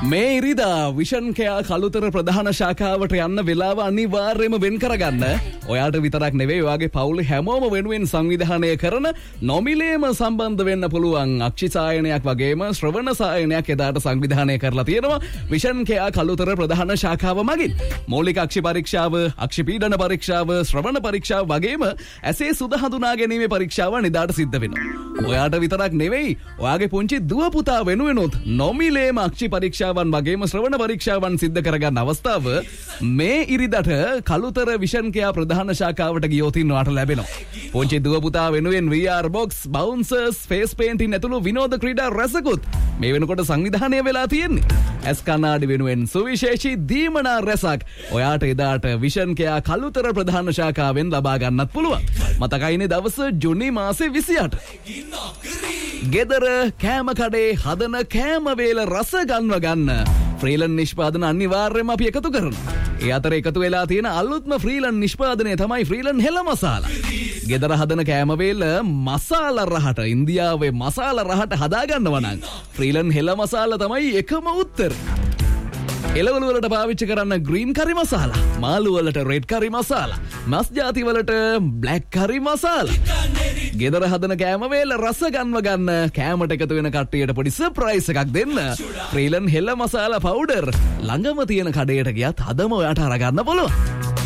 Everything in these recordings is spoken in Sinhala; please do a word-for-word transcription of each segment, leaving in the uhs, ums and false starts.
මේ ඉරිදා විෂන් කෙයා කළුතර ප්‍රධාන ශාඛාවට යන්න වෙලාව අනිවාර්යයෙන්ම වෙන් කරගන්න. ඔයාට විතරක් නෙවෙයි ඔයාගේ පවුලේ හැමෝම වෙනුවෙන් සංවිධානය කරන නොමිලේම සම්බන්ධ වෙන්න පුළුවන් අක්ෂි සායනයක් වගේම ශ්‍රවණ සායනයක් එදාට සංවිධානය කරලා තියෙනවා විෂන් කෙයා කළුතර ප්‍රධාන ශාඛාව මගින්. මූලික අක්ෂි පරීක්ෂාව, අක්ෂි පීඩන පරීක්ෂාව, ශ්‍රවණ පරීක්ෂාව වගේම ඇසේ සුද හඳුනා ගැනීමේ පරීක්ෂාව එදාට සිද්ධ වෙනවා. ඔයාට විතරක් නෙවෙයි ඔයාගේ පුංචි දුව පුතා වෙනුවෙනුත් නොමිලේම අක්ෂි පරීක්ෂාවන් වගේම ශ්‍රවණ පරීක්ෂාවන් සිද්ධ කරගන්න අවස්ථාව මේ ඉරිදට කළුතර විෂන් කෙයා ප්‍රධාන ශාඛාවට ගියොත් ඉන්නවට ලැබෙනවා. පුංචි දුව පුතා වෙනුවෙන් V R box, bouncers, face painting ඇතුළු විනෝද ක්‍රීඩා රැසකුත් මේ වෙනකොට සංවිධානය වෙලා තියෙන්නේ. ඇස් කණ්ණාඩි වෙනුවෙන් සුවිශේෂී දීමනා රැසක් ඔයාට එදාට විෂන් කෙයා කළුතර ප්‍රධාන ශාඛාවෙන් ලබා ගන්නත් පුළුවන්. මතකයිනේ දවස ජුනි මාසේ විසිඅට. ගෙදර කෑම කඩේ හදන කෑම වේල රස ගන්ව ගන්න ෆ්‍රීලන් නිෂ්පාදන අනිවාර්යයෙන්ම අපි එකතු කරනවා. ඒ අතර එකතු වෙලා තියෙන අලුත්ම ෆ්‍රීලන් නිෂ්පාදනය තමයි ෆ්‍රීලන් හෙළ මසාලා. ගෙදර හදන කෑම වේල මසාලා රහට ඉන්දියාවේ මසාලා රහට හදා ගන්නවා නම් ෆ්‍රීලන් හෙළ මසාලා තමයි එකම උත්තර. එළවලු වලට පාවිච්චි කරන්න ග්‍රීන් කරි මසාලා, මාළු වලට රෙඩ් කරි මසාලා, මස් ಜಾති වලට බ්ලැක් කරි මසාලා. ගෙදර හදන කෑම වේල රස ගන්ව ගන්න කෑමට එකතු වෙන කට්ටියට පොඩි සර්ප්‍රයිස් එකක් දෙන්න ෆ්‍රීලන් හෙළ මසාලා පවුඩර් ළඟම තියෙන කඩේට ගියත් අදම ඔයාට අරගන්න පුළුවන්.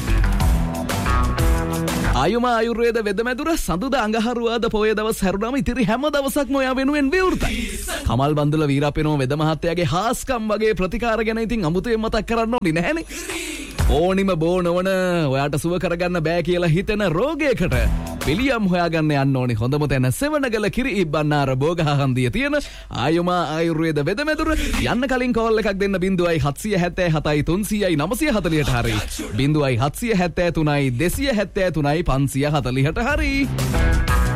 ආයුමා ආයුර්වේද වෙදමැදුර සඳුදා අඟහරුවාද පොය දවස් හැරුණාම ඉතිරි හැම දවසක්ම ඔයා වෙනුවෙන් විවෘතයි. කමල් බන්දුල වීරපෙනෝ වෙද මහත්තයාගේ හාස්කම් වගේ ප්‍රතිකාර ගැන ඉතින් අමුතුවෙන් මතක් කරන්න ඕනේ නැහැනේ. ඕනිම බෝ නොවන ඔයාට සුව කරගන්න බෑ කියලා හිතෙන රෝගයකට පිළියම් හොයාගන්න යන්න ඕනේ හොඳම තැන සෙවණගල කිරි ඉබ්බන්නාර බෝගහහන්දිය තියෙන ආයුමා ආයුර්වේද වෙදමැදුර. යන්න කලින් කෝල් එකක් දෙන්න බිංදුවයි හත්සිය හැත්තෑ හතයි තුන්සියයි නවසිය හතලිහට හරි බිංදුවයි හත්සිය හැත්තෑ තුනයි දෙසිය හැත්තෑ තුනයි පන්සිය හතලිහට හරි.